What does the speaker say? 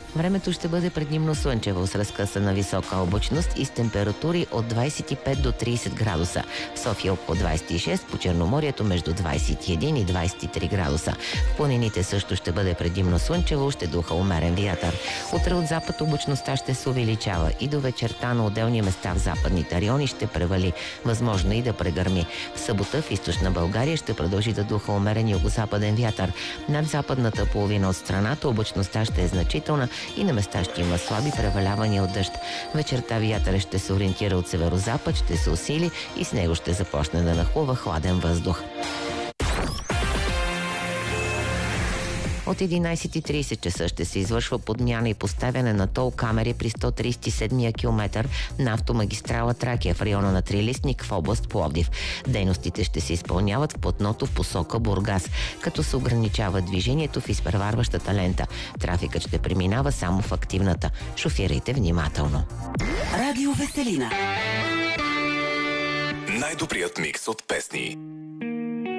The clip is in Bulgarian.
Времето ще бъде предимно слънчево с разкъсана висока облачност и с температури от 25 до 30 градуса. В София около 26, по Черноморието между 21 и 23 градуса. В планините също ще бъде предимно слънчево, ще духа умерен вятър. Утре от запад облачността ще се увеличава и до вечерта на отделни места в западните райони ще превали, възможно и да прегърми. В събота в източна България ще продължи да духа умерен югозападен вятър. Над западната половина от страната облачността ще е значителна и на места ще има слаби превалявания от дъжд. Вечерта вятърът ще се ориентира от северозапад, ще се усили и с него ще започне да нахлува хладен въздух. От 11:30 часа ще се извършва подмяна и поставяне на тол камери при 137-я километър на автомагистрала Тракия в района на Трилистник в област Пловдив. Дейностите ще се изпълняват в платното в посока Бургас, като се ограничава движението в изпреварващата лента. Трафикът ще преминава само в активната. Шофирайте внимателно. Радио Веселина. Най-добрият микс от песни.